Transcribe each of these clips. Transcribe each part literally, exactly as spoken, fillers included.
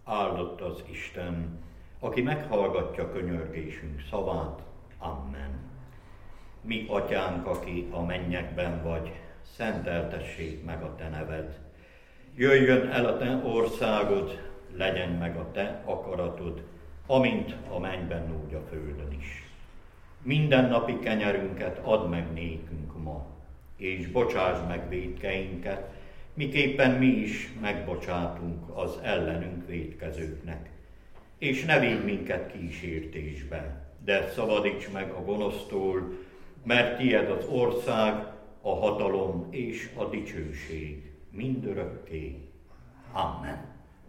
áldott az Isten, aki meghallgatja könyörgésünk szavát. Amen. Mi atyánk, aki a mennyekben vagy, szenteltessék meg a te neved. Jöjjön el a te országod, legyen meg a te akaratod, amint a mennyben, úgy a földön is. Mindennapi kenyerünket add meg nékünk ma, és bocsásd meg vétkeinket, miképpen mi is megbocsátunk az ellenünk vétkezőknek. És ne védj minket kísértésbe, de szabadíts meg a gonosztól, mert tied az ország, a hatalom és a dicsőség mindörökké. Amen.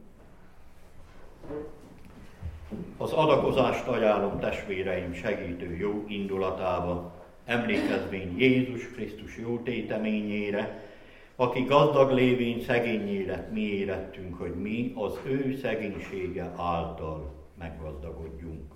Az adakozást ajánlom testvéreim segítő jó indulatába, emlékezvén Jézus Krisztus jó téteményére, aki gazdag lévén szegénnyé lett, mi érettünk, hogy mi az ő szegénysége által meggazdagodjunk.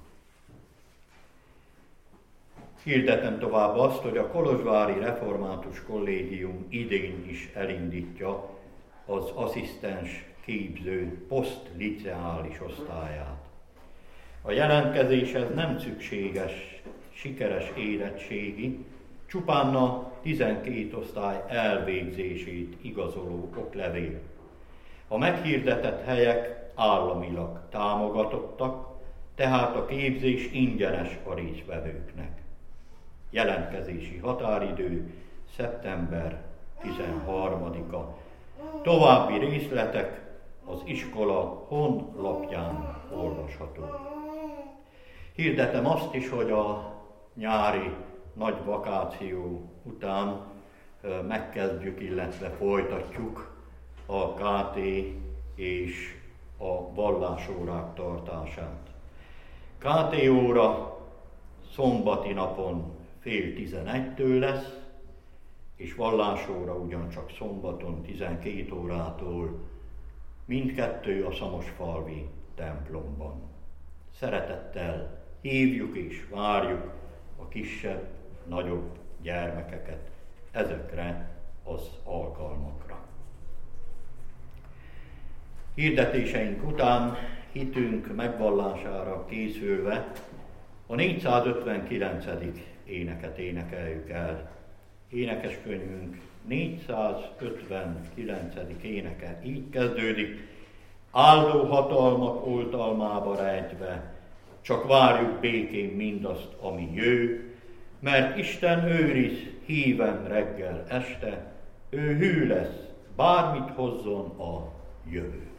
Hirdetem tovább azt, hogy a Kolozsvári Református Kollégium idén is elindítja az asszisztens képző posztliceális osztályát. A jelentkezéshez nem szükséges sikeres érettségi, csupán a tizenkét osztály elvégzését igazoló oklevél. A meghirdetett helyek államilag támogatottak, tehát a képzés ingyenes a résztvevőknek. Jelentkezési határidő szeptember tizenharmadika. További részletek az iskola honlapján olvasható. Hirdetem azt is, hogy a nyári nagy vakáció után megkezdjük, illetve folytatjuk a ká té és a vallásórák tartását. ká té óra szombati napon fél tizenegytől lesz, és vallásóra ugyancsak szombaton tizenkét órától, mindkettő a Szamosfalvi templomban. Szeretettel hívjuk és várjuk a kisebb, nagyobb gyermekeket ezekre az alkalmakra. Hirdetéseink után hitünk megvallására készülve a négyszázötvenkilencedik éneket énekeljük el. Énekeskönyvünk négyszázötvenkilencedik éneke így kezdődik: áldó hatalmak oltalmába rejtve, csak várjuk békén mindazt, ami jő, mert Isten őriz hívem reggel este, ő hű lesz, bármit hozzon a jövő.